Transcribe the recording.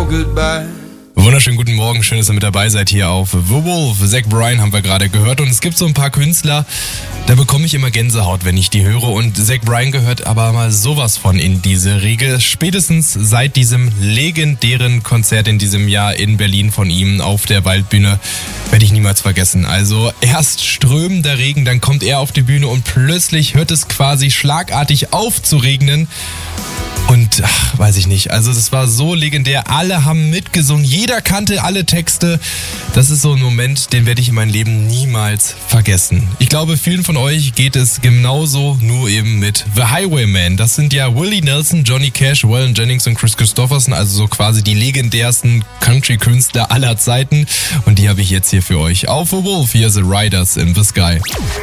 goodbye. Wunderschönen guten Morgen, schön, dass ihr mit dabei seid hier auf The Wolf. Zach Bryan haben wir gerade gehört und es gibt so ein paar Künstler, da bekomme ich immer Gänsehaut, wenn ich die höre, und Zach Bryan gehört aber mal sowas von in diese Riege. Spätestens seit diesem legendären Konzert in diesem Jahr in Berlin von ihm auf der Waldbühne werde ich niemals vergessen. Also erst strömender Regen, dann kommt er auf die Bühne und plötzlich hört es quasi schlagartig auf zu regnen. Und weiß ich nicht, also das war so legendär, alle haben mitgesungen, jeder kannte alle Texte. Das ist so ein Moment, den werde ich in meinem Leben niemals vergessen. Ich glaube, vielen von euch geht es genauso, nur eben mit The Highwayman. Das sind ja Willie Nelson, Johnny Cash, Waylon Jennings und Chris Christopherson, also so quasi die legendärsten Country-Künstler aller Zeiten. Und die habe ich jetzt hier für euch auf The Wolf. Hier The Riders in the Sky.